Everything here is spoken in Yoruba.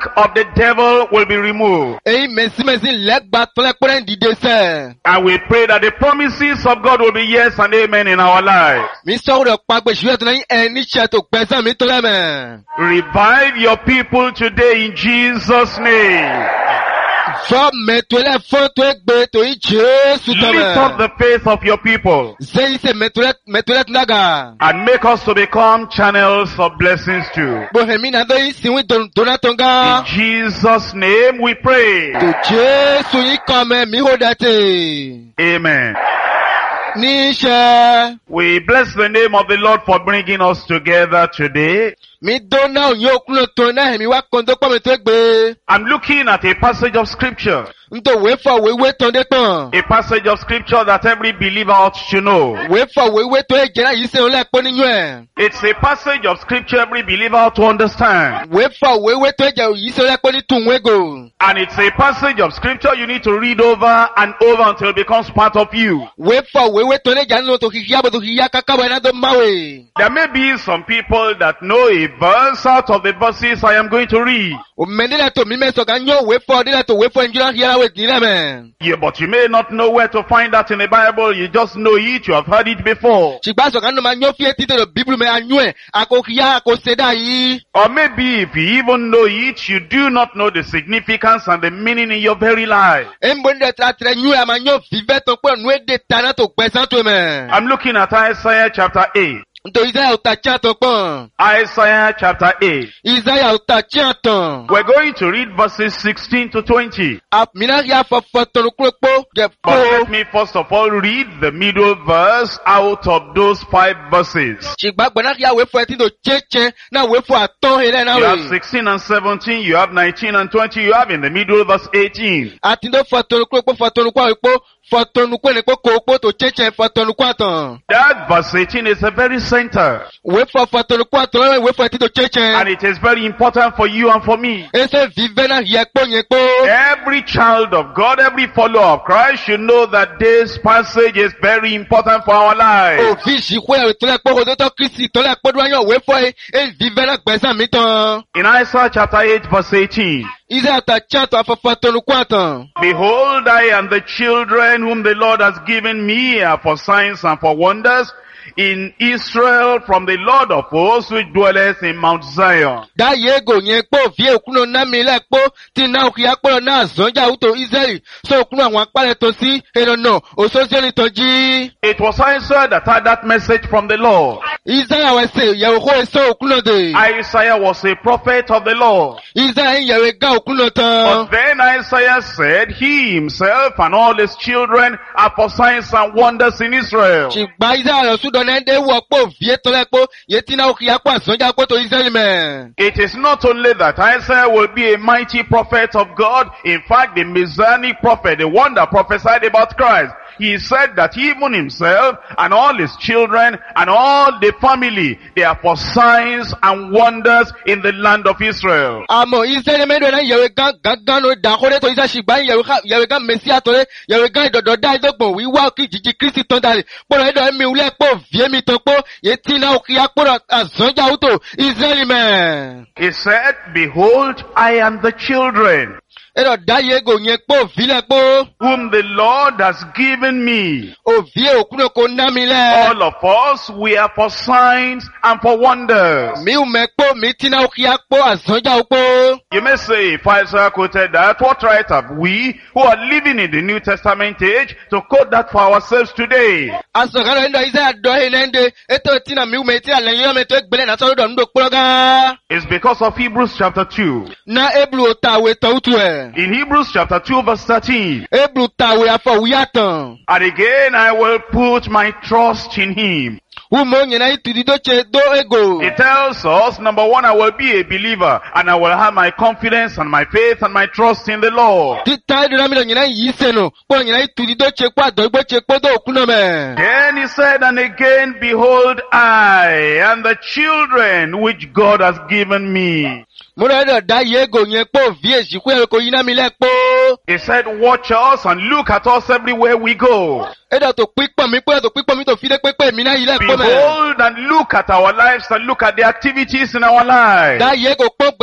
mark of the devil will be removed. Èyí mèsì lẹ́gbàá tọ́lẹ̀ pẹ́rẹ́ ń dìde sẹ́. And we pray that the promises of God will be yes and amen in our lives. Mi sọ̀rọ̀ rẹ̀ pa pé ṣùgbọ́n tó náà ẹni ṣe tó pẹ́sẹ́ mi tó lẹ́mẹ̀. Revive your people today in Jesus' name. Fọ́ mẹ́tọ́lẹ̀ fún tó gbé tó yí Jésù tọ́ Lift up mẹ́. the faith of your people Zéyí sẹ́ mẹ́tọ́lẹ̀ tó lága. and make us to become channels of blessings too. Bohemi náà tó yí sinwi dona tó ń ga. In Jesus' name we pray. Tó Jésù yí kọ́ mẹ́ mi hó dàtẹ̀. Amen. Níṣẹ́. We bless the name of the Lord for bringing us together today. Mi dona òun yóò kúrò tó náà èmi wá kọ́ńtò pọ̀ mi tó gbé. I'm looking at a passage of scripture. Ntò wéfọ̀ wéwé tán dé tán. A passage of scripture that every believer ought to know. Wéfọ̀ wéwé tó ẹ̀jẹ̀ náà yìí ṣe òun lẹ́ẹ̀pọ̀ nínú ẹ̀. It's a passage of scripture every believer ought to understand. Wéfọ̀ wéwé tó ẹ̀jẹ̀ yìí ṣe òun lẹ́ẹ̀pọ̀ ní tùwégò. And it's a passage of scripture you need to read over and over until it becomes part of you. Wéfọ̀ wéwé tó ẹ̀jẹ̀ nínú tó kìkì yàbọ̀ tó kìkì yá kákábọ̀ iná tó máwè. There may be some people that know a verse out of the verses I am going to read. Òmìnira tó mi mẹ́sàn kan yóò wéfọ̀ nílẹ̀ tó wéfọ̀ ìjọba yàrá wẹ̀ nílẹ̀ mẹ́. Yeah, but you may not know where to find that in the Bible. You just know it. You have heard it before. Ṣùgbọ́n àṣọ̀kan náà máa yóò fi etí tó bíbélì mẹ́ anyú ẹ̀ àkókìyá àkóṣedá yìí. Or maybe if you even know it, you do not know the significance and the meaning in your very life. Èmbó ní ẹ̀tọ́ àtẹ̀rẹ̀ nyú ẹ̀ máa yóò fífẹ́ tó pé ònú èdè tàná tó pẹ̀sán tó mẹ́. I'm looking at Isaiah chapter 8. Nítorí Isaiah ọ̀tà tí a tàn pọ̀. Isaiah chapter 8. Isaiah ọ̀tà tí a tàn. We're going to read verses 16 to 20. Àmìnà yà fọ̀fọ̀ tọ̀nù kúrò pọ̀ jẹ̀ But pọ̀. let me first of all read the middle verse out of those 5 verses. Ṣùgbọ́n gbọ̀nà yà wéfọ̀ ẹtí tó chéche náà wéfọ̀ àtọ́ ilẹ̀ náà You have wẹ̀. 16 and 17, you have 19 and 20, you have in the middle verse 18. Àti tó fọ̀tọ̀nù kúrò pọ̀ fọ̀tọ̀nù kúrò àwìpọ̀ fọ̀tọ̀nù kúrò ní pọ̀ kò pọ̀ tó chéche fọ̀tọ̀nù kúrò àtàn. That verse 18 is the very center. Wéfọ̀ fọ̀tọ̀nù kúrò àtàn lọ́wọ́ wéfọ̀ ẹtí tó chéche. And it is very important for you and for me. Ẹsẹ̀ vivẹ́ náà yẹ pọ̀ yẹn pọ̀. Every child of God, every follower of Christ should know that this passage is very important for our lives. Òfin ìṣìkú ẹ̀rọ tó lẹ́pọ̀ òdòdó Kristi tó lẹ́pọ̀ dúwáyọ̀ wéfọ̀ ẹ̀ vivẹ́ náà gbẹ̀sán mi tán. In Isaiah chapter 8 verse 18, Isaiah ọ̀tà tí a tàn fọ̀tọ̀nù kúrò àtàn. Behold, I and the children whom the Lord has given me are for signs and for wonders in Israel from the Lord of hosts which dwelleth in Mount Zion. Dáyé ego yẹn pọ̀ fi òkúnnà náà mi lẹ́pọ̀ tí náà kí apọ̀lọ̀ náà zọ́njà òtò Israẹli sọ òkúnnà àwọn apálẹ̀ tó sí ìrànà òṣòṣèlú tó jí. It was Isaiah that had that message from the Lord. Isaiah wẹ̀sẹ̀ ìyàwó kó èso òkúnnà dè. Isaiah was a prophet of the Lord. Isaiah ìyàwó gá òkúnnà tán. But then Isaiah said he himself and all his children are for signs and wonders in Israel. Ṣùgbọ́n Isaiah rẹ̀ súdọ̀ náà dé wọ̀ pọ̀ fìyé tó lẹ́pọ̀ yé tí náà kí apọ̀ àzọ́njà pọ̀ tó Israẹli mẹ́. It is not only that Isaiah will be a mighty prophet of God, in fact the messianic prophet, the one that prophesied about Christ. He said that even himself and all his children and all the family, they are for signs and wonders in the land of Israel. Àmọ́ Israẹli mẹ́rin náà yẹ̀wé gán ló dàkórè tó Israẹli ṣùgbọ́n yẹ̀wé gán Mẹ́síà tó lé yẹ̀wé gán ìdọ̀dọ̀ dá ìdọ́gbọ̀n wíwá kí jìjì Kristi tán dàrí. Pọ̀lọ̀ ẹ̀dọ̀ ẹ̀mí wúlẹ̀ pọ̀ fìyé mi tán pọ̀ yé tí náà kí apọ̀lọ̀ àzọ́njà òtò Israẹli mẹ́. He said, behold, I am the children Ẹ̀rọ dáyé ego yẹn pọ̀ fílẹ̀ pọ̀. whom the Lord has given me. Òfìyé òkúnnà kò ná mi lẹ̀. All of us, we are for signs and for wonders. Mi ò mẹ́pọ̀ mi tí náà kí apọ̀ àzọ́njà òpó. You may say, if Isaiah quoted that, what right have we who are living in the New Testament age to quote that for ourselves today? Asọ̀kárọ̀ ẹ̀ndọ̀ Isaiah dọ̀ ẹ̀ lẹ́ndẹ̀ ètò tí na mi ò mẹ́tí àlẹ́yìn ọmọ ètò ìgbẹ́lẹ̀ náà sọ́dọ̀ ń dò pọ́lọ́gá. It's because of Hebrews chapter 2. Na Ebru tàwé tọ́wútù ẹ̀. In Hebrews chapter 2 verse 13. Ebru tàwé afọ̀wúyàtàn. And again I will put my trust in him. Umo nyina itudi doche do ego. It tells us, number one, I will be a believer and I will have my confidence and my faith and my trust in the Lord. Tita idura mi nyina yiseno. Po nyina itudi doche kwa do igbo chekpo do okuno me. Then he said, and again, behold, I and the children which God has given me. Mura da yego nye po vie jikwe ko yina mi lekpo. He said, watch us and look at us everywhere we go. Edo to pikpo mi to fide pepe mi na ile po me. Behold and look at our lives and look at the activities in our lives. Da yego po